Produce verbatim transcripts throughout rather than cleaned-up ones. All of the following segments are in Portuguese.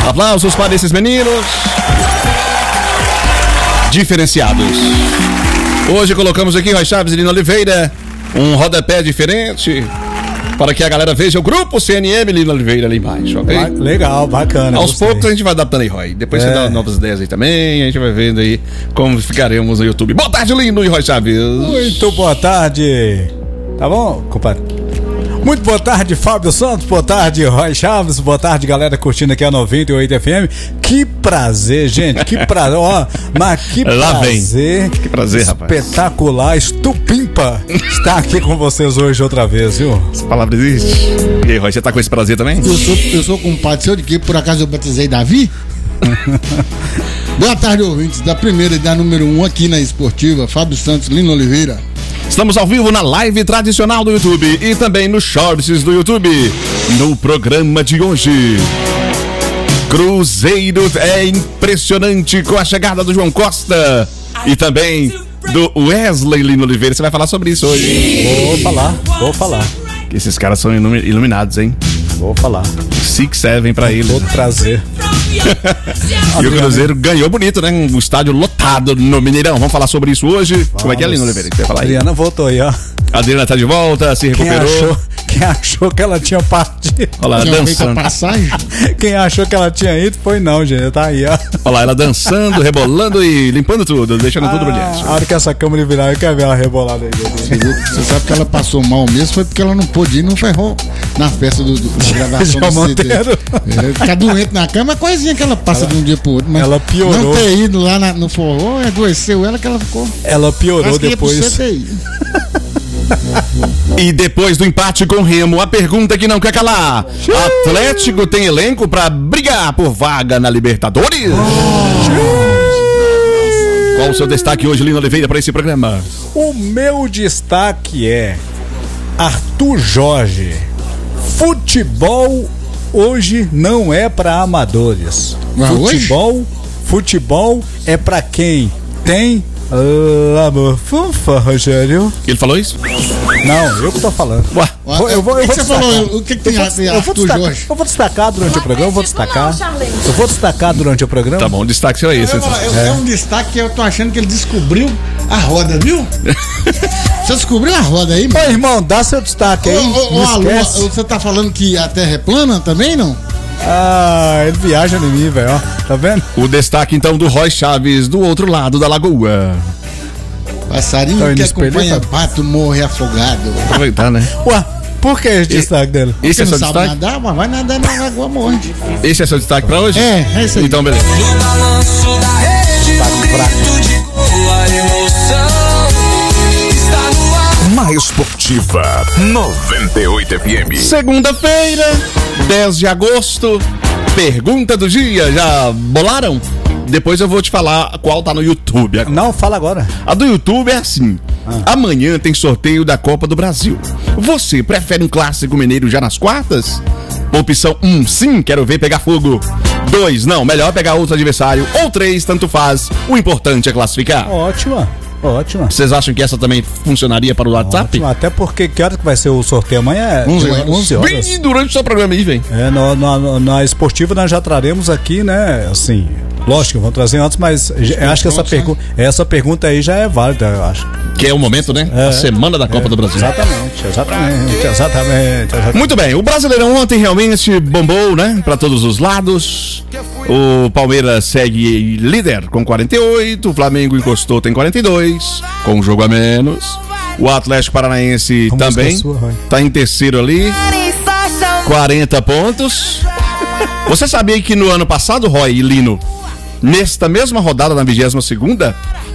Aplausos para esses meninos diferenciados. Hoje colocamos aqui Roy Chaves e Lino Oliveira, um rodapé diferente, para que a galera veja o grupo C N M Lino Oliveira ali embaixo, ok? Ba- legal, bacana. Aos gostei. poucos a gente vai adaptando aí, Roy. Depois É. você dá novas ideias aí também, a gente vai vendo aí como ficaremos no YouTube. Boa tarde, Lino e Roy Chaves. Muito boa tarde. Tá bom, compadre? Muito boa tarde, Fábio Santos. Boa tarde, Roy Chaves. Boa tarde, galera curtindo aqui a noventa e oito F M. Que prazer, gente. Que prazer. Ó, mas que Lá prazer. vem. Que prazer, rapaz. Espetacular, estupimpa estar aqui com vocês hoje outra vez, viu? Essa palavra existe. E aí, Roy, você tá com esse prazer também? Eu sou, eu sou compadre seu de que por acaso eu batizei Davi. Boa tarde, ouvintes da primeira e da número um aqui na Esportiva, Fábio Santos, Lino Oliveira. Estamos ao vivo na live tradicional do YouTube e também nos shorts do YouTube. No programa de hoje, Cruzeiro é impressionante com a chegada do João Costa e também do Wesley Lino Oliveira. Você vai falar sobre isso hoje? Vou falar, vou falar. Que esses caras são ilumi- iluminados, hein? Vou falar. Six Seven pra eles. Todo prazer. E o Cruzeiro ganhou bonito, né? Um estádio lotado no Mineirão. Vamos falar sobre isso hoje. Como é que é, Lino Oliveira? Que você vai falar aí? Adriana voltou aí, ó. A Adriana tá de volta, se Quem recuperou. achou, quem achou que ela tinha partido? Olha lá, Tinha feito a dançando. passagem. Quem achou que ela tinha ido foi não, gente. Tá aí, ó. Olha lá, ela dançando, rebolando e limpando tudo, deixando tudo brilhante. A hora que essa câmera virar, eu quero ver ela rebolada aí. Você viu? Você sabe que ela passou mal mesmo, foi porque ela não pôde ir no ferrou na festa do, do, da gravação Já do C D. Monteiro. É, ficar doente na cama é coisinha que ela passa de um dia pro outro. Mas ela piorou. não ter ido lá na- no forró, adoeceu ela que ela ficou. Ela piorou Quase que ia pro depois. C T I. E depois do empate com o Remo, a pergunta que não quer calar: Atlético tem elenco pra brigar por vaga na Libertadores? Qual o seu destaque hoje, Lino Oliveira, para esse programa? O meu destaque é Arthur Jorge. Futebol hoje não é pra amadores. Mas futebol, futebol é pra quem tem amor. Fufa, Rogério. Ele falou isso? Não, eu que tô falando. Ué, Vou- eu vou- o eu que, vou que você destacar. falou? O que, que tem Eu a vou, ver eu, vou Arthur destacar, Jorge? eu vou destacar durante o programa, eu vou destacar. Eu vou destacar durante o programa. tá bom, o destaque seu é esse. Eu- eu- É um destaque que eu tô achando que ele descobriu a roda, viu? Você descobriu a roda aí, Ô, mano? irmão, dá seu destaque aí. Ô, ô, não ô, alô, esquece. você tá falando que a Terra é plana também, não? Ah, ele viaja em mim, velho. ó. Tá vendo? O destaque então do Roy Chaves, do outro lado da lagoa. Passarinho Tá indo que espelho, acompanha Fábio? pato morre afogado. Aproveitar, né? Ué, por que esse destaque dele? Esse Você é não seu sabe destaque? nadar, mas vai nadar na lagoa morre. Esse é seu destaque pra hoje? É, é isso aí. Então, beleza. No balanço da rede, momento de gol, a emoção está no ar. Mais Esportiva noventa e oito F M. Segunda-feira, dez de agosto. Pergunta do dia, já bolaram? Depois eu vou te falar qual tá no YouTube. Não, fala agora. A do YouTube é assim: amanhã tem sorteio da Copa do Brasil. Você prefere um clássico mineiro já nas quartas? Opção um, sim, quero ver pegar fogo. dois, não, melhor pegar outro adversário. Ou três, tanto faz. O importante é classificar. Ótima, ótima. Vocês acham que essa também funcionaria para o WhatsApp? Ótima. Até porque que hora que vai ser o sorteio amanhã? É onze horas. onze horas. Bem durante o seu programa aí, vem. É, no, no- na esportiva nós já traremos aqui, né? Assim, lógico, vamos trazer antes, mas eu acho que essa, prontos, pergu essa pergunta aí já é válida, eu acho. Que é o momento, né? É. A semana da Copa do Brasil. Exatamente, exatamente, exatamente. exatamente. Muito bem, o Brasileirão ontem realmente bombou, né? Pra todos os lados. O Palmeiras segue líder com quarenta e oito, o Flamengo encostou, tem quarenta e dois, com um jogo a menos. O Atlético Paranaense A música também é sua, Roy. tá em terceiro ali, quarenta pontos. Você sabia que no ano passado, Roy e Lino, nesta mesma rodada, na vigésima segunda,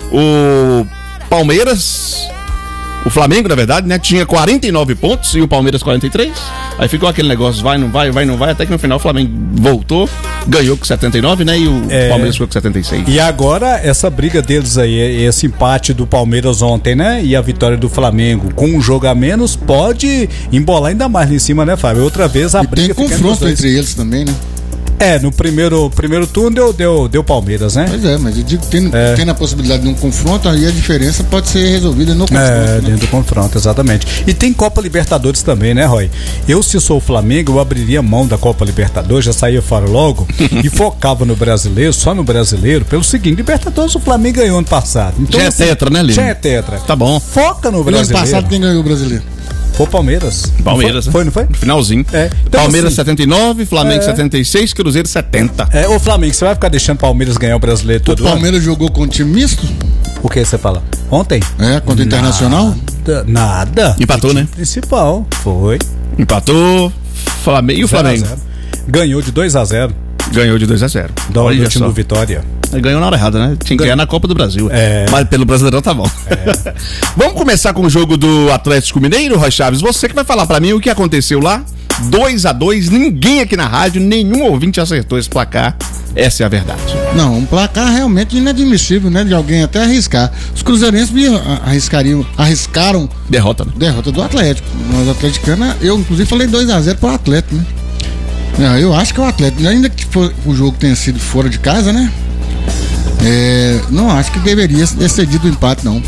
o Palmeiras, o Flamengo, na verdade, né, tinha quarenta e nove pontos e o Palmeiras quarenta e três. Aí ficou aquele negócio, vai, não vai, vai, não vai, até que no final o Flamengo voltou, ganhou com setenta e nove, né, e o É. Palmeiras ficou com setenta e seis. E agora, essa briga deles aí, esse empate do Palmeiras ontem, né? E a vitória do Flamengo com um jogo a menos, pode embolar ainda mais lá em cima, né, Fábio? Outra vez a E tem briga fica entre os confronto dois. entre eles também, né? É, no primeiro, primeiro turno deu, deu, deu Palmeiras, né? Pois é, mas eu digo que tem, É. tem a possibilidade de um confronto, aí a diferença pode ser resolvida no confronto. É, né? dentro do confronto, exatamente. E tem Copa Libertadores também, né, Roy? Eu, se sou o Flamengo, eu abriria mão da Copa Libertadores, já saía fora logo e focava no brasileiro, só no brasileiro, pelo seguinte: Libertadores o Flamengo ganhou ano passado. Então, Já é tetra, né, Lino? Já é tetra. Tá bom. Foca no E no ano brasileiro. passado quem ganhou o brasileiro? Foi o Palmeiras. Palmeiras, Não foi, né? foi, não foi? No finalzinho. É. Então, Palmeiras assim, setenta e nove, Flamengo é. setenta e seis, Cruzeiro setenta. É, ô Flamengo, você vai ficar deixando o Palmeiras ganhar o brasileiro O todo ano? Palmeiras jogou com um time misto? O que você fala? Ontem? É, contra o Internacional? Nada. Nada. Empatou, O time né? Principal. Foi. Empatou. Flamengo. E o Flamengo? zero a zero. Ganhou de dois a zero. Ganhou de dois a zero. Da hora do Olha time só. do Vitória. Ganhou na hora errada, né? Tinha que ganhar na Copa do Brasil. É. Mas pelo Brasileirão tá bom. Vamos começar com o jogo do Atlético Mineiro, Roy Chaves. Você que vai falar pra mim o que aconteceu lá. dois a dois, ninguém aqui na rádio, nenhum ouvinte acertou esse placar. Essa é a verdade. Não, um placar realmente inadmissível, né? De alguém até arriscar. Os cruzeirenses me arriscariam, arriscaram Derrota, né? derrota do Atlético. Mas o atleticano, eu inclusive falei dois a zero pro Atlético, né? Não, eu acho que o Atlético, ainda que for, o jogo tenha sido fora de casa, né? É, não acho que deveria ter cedido o empate, não.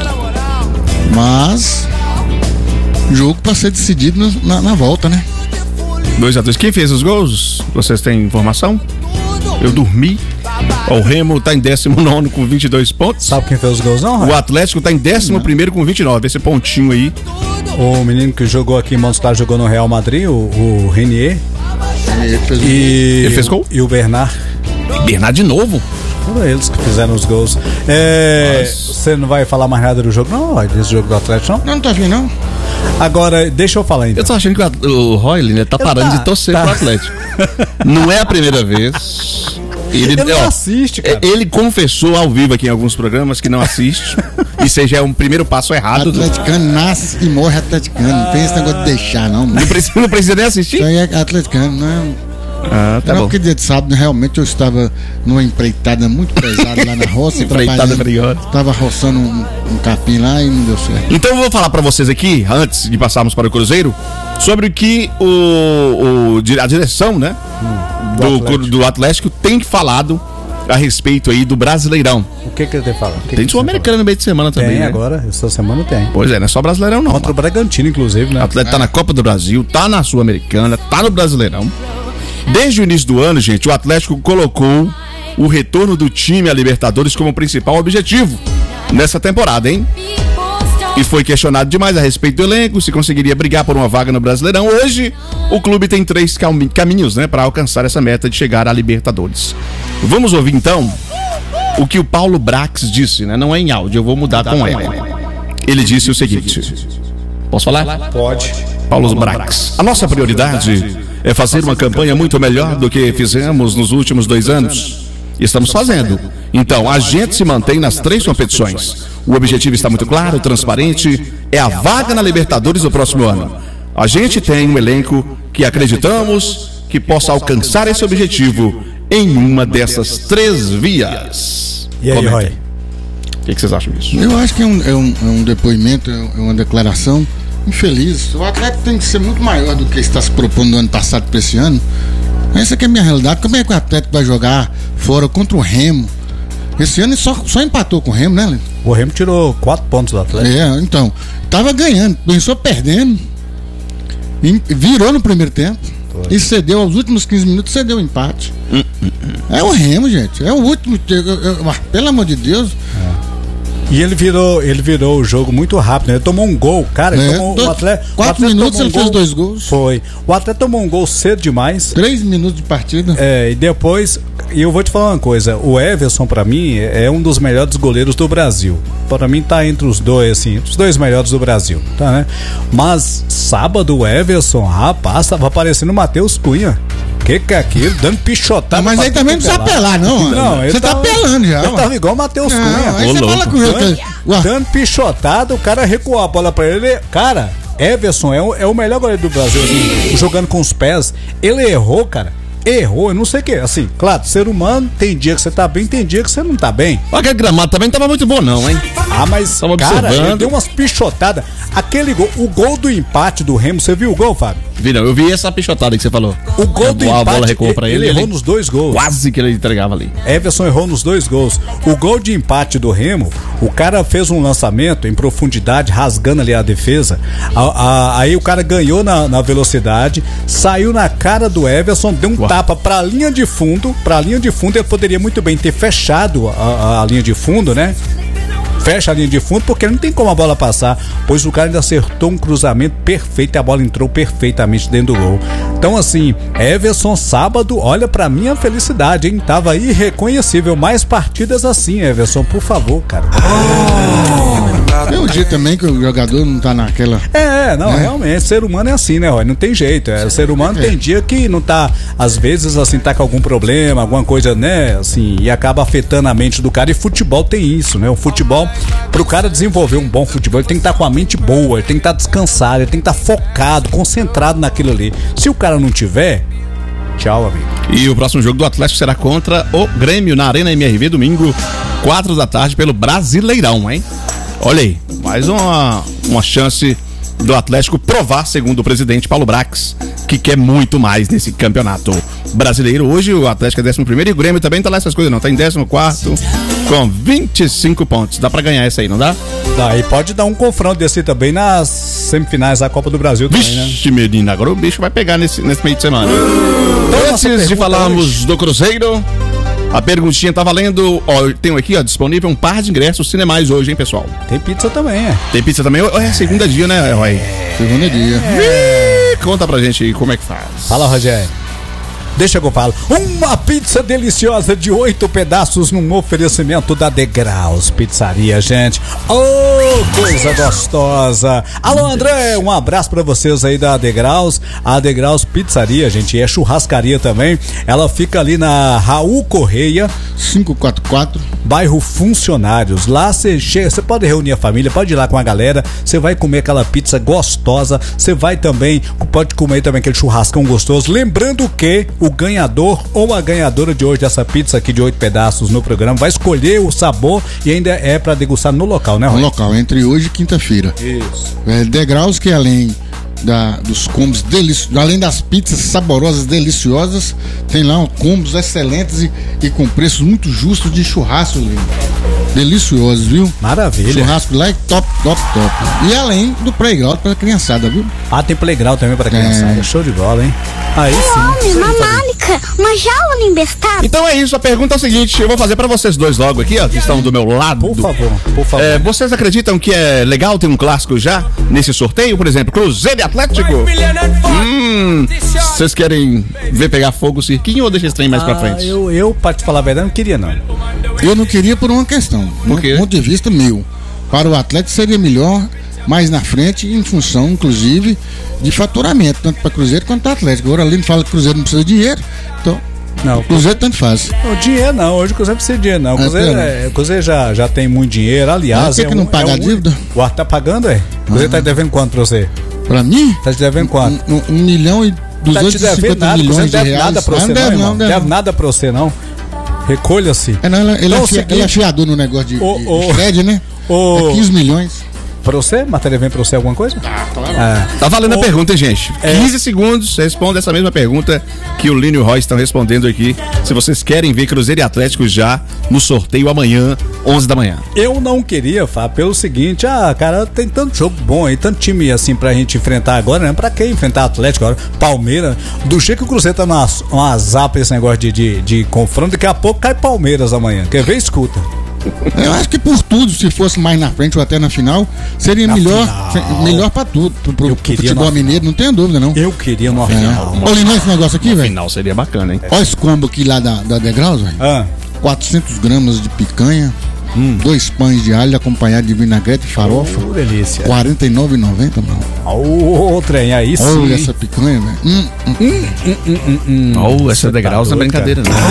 Mas jogo para ser decidido no- na, na volta, né? dois a dois. Quem fez os gols? Vocês têm informação? Eu dormi. Ó, o Remo tá em décimo nono com vinte e dois pontos. Sabe quem fez os gols, não, O Roy? Atlético tá em décimo primeiro com vinte e nove. Esse pontinho aí. O menino que jogou aqui em Montes Claros jogou no Real Madrid, o, o Renier. Ele fez o- E, Ele fez gol? E o Bernard. Bernard de novo. Foram eles que fizeram os gols. É, Nossa. você não vai falar mais nada do jogo, não, Roy? Desse jogo do Atlético, não? Não, não tá afim, não. Agora, deixa eu falar então. Eu tô achando que o, At- o Roy, né, tá parando tá- de torcer tá. pro Atlético. Não é a primeira vez. Ele, Ele não ó, assiste, cara. Ele confessou ao vivo aqui em alguns programas que não assiste. Isso já é um primeiro passo errado. do- Atleticano nasce e morre atleticano. Não tem esse negócio de deixar, não. Mano. Não precisa, não precisa nem assistir? Isso aí é atleticano, não. Ah, tá não, bom. porque dia de sábado realmente eu estava numa empreitada muito pesada lá na roça. Empreitada trabalhando. perigosa. Tava roçando um, um capim lá e não deu certo. Então eu vou falar pra vocês aqui, antes de passarmos para o Cruzeiro, sobre o que o, o- a direção, né, do, Do Atlético. do Atlético tem falado a respeito aí do Brasileirão. O que que ele tem falado? O que Tem que Sul-Americana no meio de semana você fala? também, Tem né? agora, essa semana tem. Pois é, não é só Brasileirão não. Contra o Bragantino, inclusive, né? O Atlético tá na Copa do Brasil, tá na Sul-Americana, tá no Brasileirão. Desde o início do ano, gente, o Atlético colocou o retorno do time à Libertadores como principal objetivo nessa temporada, hein? E foi questionado demais a respeito do elenco, se conseguiria brigar por uma vaga no Brasileirão. Hoje, o clube tem três cami- caminhos, né, para alcançar essa meta de chegar à Libertadores. Vamos ouvir então o que o Paulo Brax disse, né? Não é em áudio, eu vou mudar com ela. Ele disse o seguinte: posso falar? Pode. Paulo Brax. A nossa prioridade é fazer uma campanha muito melhor do que fizemos nos últimos dois anos. Estamos fazendo. Então, a gente se mantém nas três competições. O objetivo está muito claro, transparente, é a vaga na Libertadores do próximo ano. A gente tem um elenco que acreditamos que possa alcançar esse objetivo em uma dessas três vias. E aí, Comentem. Roy? O que, que vocês acham disso? Eu acho que é um, é um, é um depoimento, é uma declaração infeliz. O Atlético tem que ser muito maior do que está se propondo no ano passado para esse ano. Essa que é a minha realidade. Como é que o Atlético vai jogar fora contra o Remo? Esse ano ele só, só empatou com o Remo, né, Lino? O Remo tirou quatro pontos do Atlético. É, então. Tava ganhando, começou perdendo. e Virou no primeiro tempo. E cedeu aos últimos quinze minutos, cedeu o empate. É o Remo, gente. É o último. eu- eu- eu- pelo amor de Deus. E ele virou, ele virou o jogo muito rápido, né? Ele tomou um gol, cara. Ele É, tomou, dois- o Atlético, o quatro Atlético minutos tomou ele fez dois gols. Foi. O Atlético tomou um gol cedo demais. Três minutos de partida. É, e depois, e eu vou te falar uma coisa, o Everson pra mim é um dos melhores goleiros do Brasil. Pra mim tá entre os dois, assim, os dois melhores do Brasil, tá, né? Mas sábado o Everson, rapaz, tava parecendo o Matheus Cunha. Que que é aquilo? Dando pichotada. Mas pra aí também não tudo precisa que é lado. apelar, não. Não, Você ele tá tava- apelando já. Ele ué. tava igual o Matheus Não, Cunha. aí Ô, você louco. fala com ele. Dando, que- Ué, dando pichotada, o cara recuou a bola pra ele. Cara, Everson é o, é o melhor goleiro do Brasil, assim, jogando com os pés. Ele errou, cara. Errou, eu não sei o que. Assim, claro, ser humano, tem dia que você tá bem, tem dia que você não tá bem. Aquele gramado também não tava muito bom, não, hein? Ah, mas, Tava cara, observando. ele deu umas pichotadas. Aquele gol, o gol do empate do Remo, você viu o gol, Fábio? Vi não, eu vi essa pichotada que você falou. O gol do a empate, bola recuou pra ele, ele, ele errou ele nos dois gols. Quase que ele entregava ali. Everson errou nos dois gols. O gol de empate do Remo, o cara fez um lançamento em profundidade, rasgando ali a defesa. A, a, aí o cara ganhou na, na velocidade, saiu na cara do Everson, deu um Uau. tapa pra linha de fundo. Pra linha de fundo, ele poderia muito bem ter fechado a, a linha de fundo, né? Fecha a linha de fundo, porque não tem como a bola passar, pois o cara ainda acertou um cruzamento perfeito e a bola entrou perfeitamente dentro do gol. Então assim, Everson sábado, olha pra minha felicidade, hein? Tava irreconhecível. Mais partidas assim, Everson, por favor, cara. Tem um dia também que o jogador não tá naquela... É, não, né? Realmente, ser humano é assim, né, Roy? Não tem jeito, é, ser humano é. Tem dia que não tá, às vezes, assim, tá com algum problema, alguma coisa, né, assim, e acaba afetando a mente do cara, e futebol tem isso, né, o futebol, pro cara desenvolver um bom futebol, ele tem que estar tá com a mente boa, ele tem que estar tá descansado, ele tem que estar tá focado, concentrado naquilo ali. Se o cara não tiver, tchau, amigo. E o próximo jogo do Atlético será contra o Grêmio, na Arena M R V, domingo, quatro da tarde, pelo Brasileirão, hein? Olha aí, mais uma, uma chance do Atlético provar, segundo o presidente Paulo Brax, que quer muito mais nesse campeonato brasileiro. Hoje o Atlético é décimo primeiro e o Grêmio também não tá lá essas coisas não, tá em décimo quarto com vinte e cinco pontos. Dá pra ganhar essa aí, não dá? Dá, e pode dar um confronto desse também nas semifinais da Copa do Brasil também, Vixe, né? Vixe, menina, agora o bicho vai pegar nesse, nesse meio de semana. Então, antes de falarmos hoje do Cruzeiro, a perguntinha tá valendo, ó, eu tenho aqui, ó, disponível um par de ingressos Cinemais hoje, hein, pessoal? Tem pizza também, é. Tem pizza também? É segunda dia, né, Roy? Segunda dia. É. Conta pra gente aí como é que faz. Fala, Rogério. Deixa que eu falo. Uma pizza deliciosa de oito pedaços num oferecimento da Degraus Pizzaria, gente. Oh, coisa gostosa. Alô, André, um abraço pra vocês aí da Degraus. A Degraus Pizzaria, gente, é churrascaria também. Ela fica ali na Raul Correia, cinco quatro quatro, bairro Funcionários. Lá você chega, você pode reunir a família, pode ir lá com a galera. Você vai comer aquela pizza gostosa. Você vai também, pode comer também aquele churrascão gostoso. Lembrando que o ganhador ou a ganhadora de hoje dessa pizza aqui de oito pedaços no programa vai escolher o sabor e ainda é pra degustar no local, né, Roy? No local, entre hoje e quinta-feira. Isso. É, Degraus, que além da, dos combos deliciosos, além das pizzas saborosas, deliciosas, tem lá um combos excelentes e, e com preços muito justos de churrasco, lindo. Deliciosos, viu? Maravilha. Churrasco lá é top, top, top. E além do playground pra criançada, viu? Ah, tem playground também pra criançada. É. Show de bola, hein? Aí sim. Homem, uma málica, uma jaula embestada. Então é isso, a pergunta é a seguinte, eu vou fazer pra vocês dois logo aqui, ó, que estão do meu lado. Por favor, por favor. É, vocês acreditam que é legal ter um clássico já nesse sorteio? Por exemplo, Cruzeiro e Atlético? Hum, vocês querem ver pegar fogo o cirquinho ou deixa esse trem mais ah, pra frente? Eu, eu, pra te falar a verdade, não queria não. Eu não queria por uma questão, por quê? Do ponto de vista meu. Para o Atlético seria melhor mais na frente, em função, inclusive, de faturamento, tanto para Cruzeiro quanto para Atlético. Agora ali fala que Cruzeiro não precisa de dinheiro, então não, o Cruzeiro tanto faz. O dinheiro não, hoje o Cruzeiro precisa de dinheiro não. O Cruzeiro, é, é, o Cruzeiro já, já tem muito dinheiro, aliás. Por que é um, não paga é a um, dívida? O Arthur tá pagando, é? O Cruzeiro tá devendo quanto pra você? Pra mim? Tá te devendo quanto? Um, um, um milhão e duzentos e cinquenta milhões de reais. Nada pra ah, você não, não, deve, irmão. não, deve, deve nada pra você não. Recolha-se. É, não, ele, ele, então, é, seguinte, ele é fiador no negócio de, o, de, o, de Fred, né? O, é quinze milhões. Pra você? Matéria vem pra você alguma coisa? Ah, claro. Ah. Tá valendo o, a pergunta, gente. É, quinze segundos, responda essa mesma pergunta que o Lino e o Roy estão respondendo aqui. Se vocês querem ver Cruzeiro e Atlético já no sorteio amanhã, onze da manhã. Eu não queria, Fábio, pelo seguinte, ah, cara, tem tanto jogo bom aí, tanto time assim pra gente enfrentar agora, né? Pra que enfrentar Atlético agora? Palmeiras, do jeito que o Cruzeiro tá numa, numa zapa esse negócio de, de, de confronto, daqui a pouco cai Palmeiras amanhã. Quer ver? Escuta. Eu acho que por tudo, se fosse mais na frente ou até na final, seria na melhor, final. melhor pra tudo. Pro, pro, pro futebol no... mineiro, não tenha dúvida, não. Eu queria no é. final. Olha, não esse negócio aqui, velho. Final seria bacana, hein? Olha esse combo aqui lá da, da Degraus, velho. Ah. quatrocentas gramas de picanha, hum. dois pães de alho acompanhado de vinagrete e farofa. Oh, delícia. quarenta e nove reais e noventa centavos, mano. Ô, oh, trem, aí sim. Olha essa picanha, velho. Hum, hum, hum, hum, hum, hum, hum. Oh, essa Degraus não é brincadeira, não.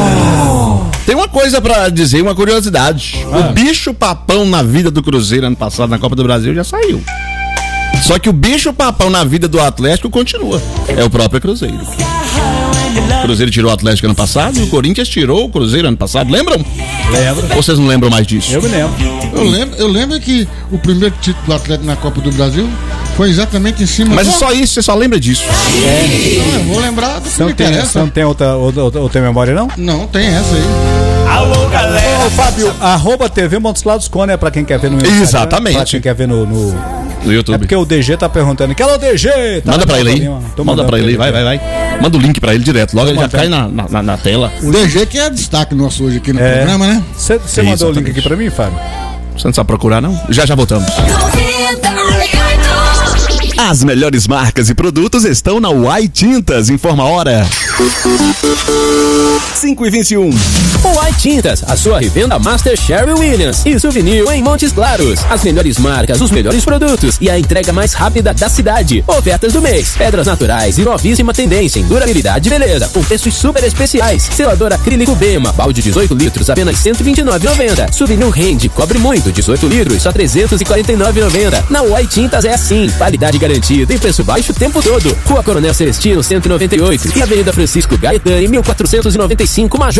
Oh. Tem uma coisa pra dizer, uma curiosidade. Ah. O bicho papão na vida do Cruzeiro ano passado na Copa do Brasil já saiu. Só que o bicho papão na vida do Atlético continua. É o próprio Cruzeiro. O Cruzeiro tirou o Atlético ano passado e o Corinthians tirou o Cruzeiro ano passado. Lembram? Lembro. Ou vocês não lembram mais disso? Eu me lembro. Eu lembro, eu lembro que o primeiro título do Atlético na Copa do Brasil Foi exatamente em cima. Mas do... é só isso, você só lembra disso. É. Não, eu vou lembrar do que Você me não tem, interessa. você não tem outra, outra, outra, outra memória, não? Não, tem essa aí. Alô, galera. Ô, Fábio, arroba T V Montes Claros Cone é pra quem quer ver no Instagram, Exatamente. pra quem quer ver no, no... No YouTube. É porque o D G tá perguntando. Que alô, D G? Tá Manda pra ele aí. Tô Manda mandando pra ele aí, vai, vai, vai. Manda o link pra ele direto. Logo ele já mandando. cai na, na, na tela. O D G que é destaque nosso hoje aqui no É. programa, né? Você mandou o Exatamente. link aqui pra mim, Fábio? Você não sabe procurar, não? Já já voltamos. As melhores marcas e produtos estão na Uai Tintas. Informa a hora. cinco e vinte e um. Uai Tintas, a sua revenda Master Sherry Williams e Souvenir em Montes Claros. As melhores marcas, os melhores produtos e a entrega mais rápida da cidade. Ofertas do mês. Pedras naturais e novíssima tendência em durabilidade e beleza, com preços super especiais. Selador acrílico Bema, balde dezoito litros, apenas cento e vinte e nove reais e noventa centavos. Souvenir Rende, cobre muito, dezoito litros, só trezentos e quarenta e nove reais e noventa centavos. Na Uai Tintas é assim, qualidade garantida e preço baixo o tempo todo. Rua Coronel Celestino, cento e noventa e oito e Avenida Francisco Gaetani, mil quatrocentos e noventa e cinco, Major